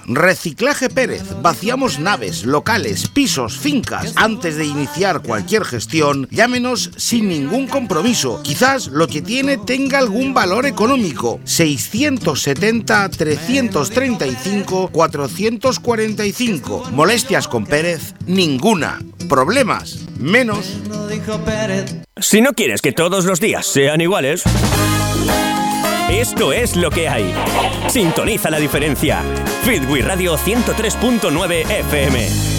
Reciclaje Pérez. Vaciamos naves, locales, pisos, fincas. Antes de iniciar cualquier gestión, llámenos sin ningún compromiso. Quizás lo que tiene tenga algún valor económico. 670-335-445. Molestias con Pérez, ninguna. Problemas, menos. Si no quieres que todos los días sean iguales, esto es lo que hay. Sintoniza la diferencia. Fitwi Radio 103.9 FM.